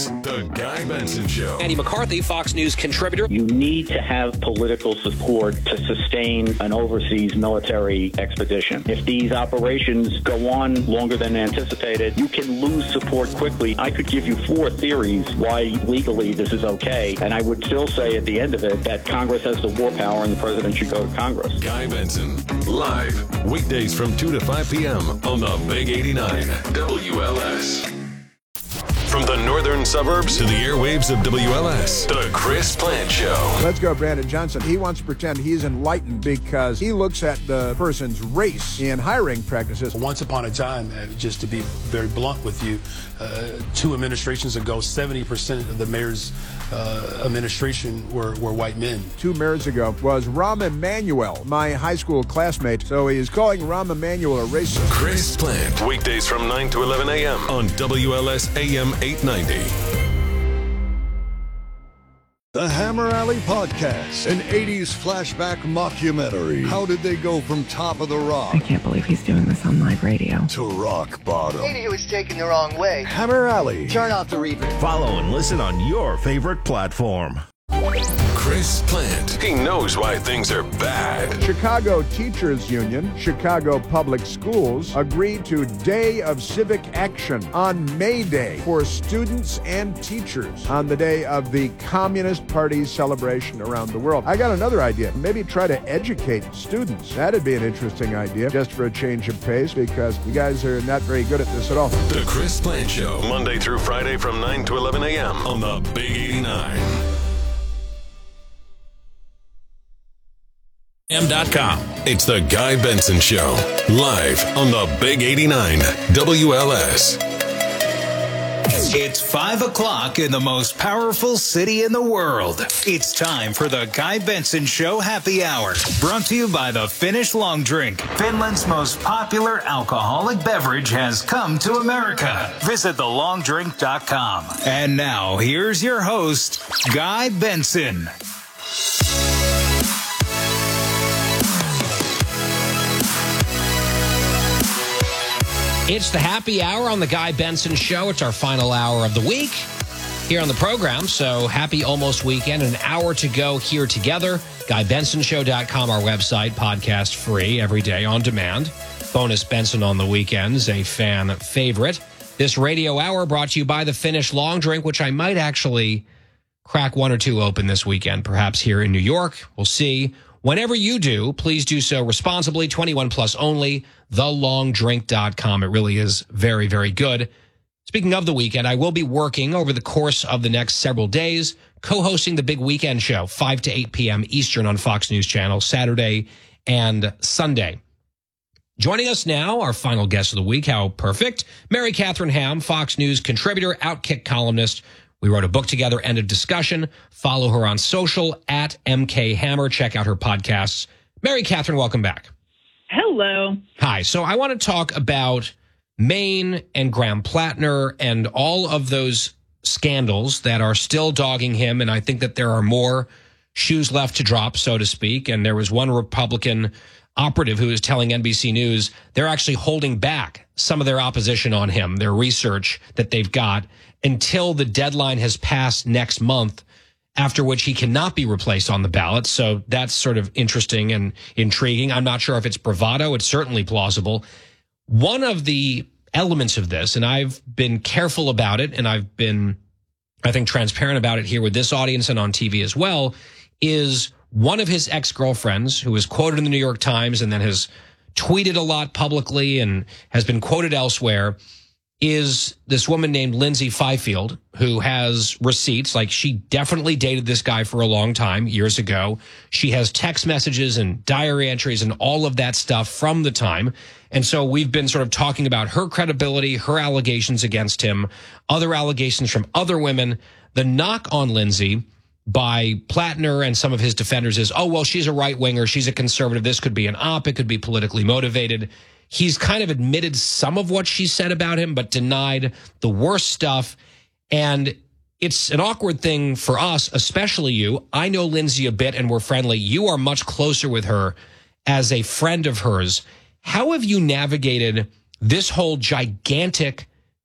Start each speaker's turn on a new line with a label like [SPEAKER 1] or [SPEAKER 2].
[SPEAKER 1] The Guy Benson Show.
[SPEAKER 2] Andy McCarthy, Fox News contributor.
[SPEAKER 3] You need to have political support to sustain an overseas military expedition. If these operations go on longer than anticipated, you can lose support quickly. I could give you 4 theories why legally this is okay, and I would still say at the end of it that Congress has the war power and the president should go to Congress.
[SPEAKER 1] Guy Benson, live, weekdays from 2 to 5 p.m. on the Big 89 WLS. From the northern suburbs to the airwaves of WLS, The Chris Plant Show.
[SPEAKER 4] Let's go, Brandon Johnson. He wants to pretend he's enlightened because he looks at the person's race in hiring practices.
[SPEAKER 5] Once upon a time, just to be very blunt with you, 2 administrations ago, 70% of the mayor's administration were white men.
[SPEAKER 4] 2 mayors ago was Rahm Emanuel, my high school classmate. So he is calling Rahm Emanuel a racist.
[SPEAKER 1] Chris Plant, weekdays from 9 to 11 a.m. on WLS AM 890.
[SPEAKER 6] The Hammer Alley Podcast, an 80s flashback mockumentary. How did they go from top of the rock?
[SPEAKER 7] I can't believe he's doing this on live radio.
[SPEAKER 6] To rock bottom.
[SPEAKER 8] Maybe he was taken the wrong way.
[SPEAKER 6] Hammer Alley.
[SPEAKER 8] Turn off the replay.
[SPEAKER 9] Follow and listen on your favorite platform.
[SPEAKER 1] Chris Plant. He knows why things are bad.
[SPEAKER 4] Chicago Teachers Union, Chicago Public Schools agreed to Day of Civic Action on May Day for students and teachers on the day of the Communist Party's celebration around the world. I got another idea. Maybe try to educate students. That'd be an interesting idea, just for a change of pace, because you guys are not very good at this at all.
[SPEAKER 1] The Chris Plant Show, Monday through Friday from 9 to 11 a.m. on the Big 89. It's the Guy Benson Show, live on the Big 89 WLS.
[SPEAKER 10] It's 5 o'clock in the most powerful city in the world. It's time for the Guy Benson Show Happy Hour, brought to you by the Finnish Long Drink. Finland's most popular alcoholic beverage has come to America. Visit thelongdrink.com. And now, here's your host, Guy Benson.
[SPEAKER 2] It's the happy hour on the Guy Benson Show. It's our final hour of the week here on the program. So happy almost weekend. An hour to go here together. GuyBensonShow.com, our website, podcast free every day on demand. Bonus Benson on the weekends, a fan favorite. This radio hour brought to you by the Finnish Long Drink, which I might actually crack 1 or 2 open this weekend, perhaps here in New York. We'll see. Whenever you do, please do so responsibly, 21 plus only, thelongdrink.com. It really is very, very good. Speaking of the weekend, I will be working over the course of the next several days, co-hosting the Big Weekend Show, 5 to 8 p.m. Eastern on Fox News Channel, Saturday and Sunday. Joining us now, our final guest of the week, how perfect, Mary Catherine Ham, Fox News contributor, Outkick columnist. We wrote a book together, End of Discussion. Follow her on social at MK Hammer. Check out her podcasts. Mary Catherine, welcome back.
[SPEAKER 11] Hello.
[SPEAKER 2] Hi. So I want to talk about Maine and Graham Plattner and all of those scandals that are still dogging him. And I think that there are more shoes left to drop, so to speak. And there was one Republican operative who was telling NBC News they're actually holding back some of their opposition on him, their research that they've got, until the deadline has passed next month, after which he cannot be replaced on the ballot. So that's sort of interesting and intriguing. I'm not sure if it's bravado. It's certainly plausible. One of the elements of this, and I've been careful about it, and I've been, I think, transparent about it here with this audience and on TV as well, is one of his ex-girlfriends, who was quoted in the New York Times and then has tweeted a lot publicly and has been quoted elsewhere, is this woman named Lindsay Fifield, who has receipts. Like, she definitely dated this guy for a long time, years ago. She has text messages and diary entries and all of that stuff from the time. And so we've been sort of talking about her credibility, her allegations against him, other allegations from other women. The knock on Lindsay by Plattner and some of his defenders is, oh, well, she's a right-winger, she's a conservative, this could be an op, it could be politically motivated. He's kind of admitted some of what she said about him, but denied the worst stuff. And it's an awkward thing for us, especially you. I know Lindsay a bit and we're friendly. You are much closer with her as a friend of hers. How have you navigated this whole gigantic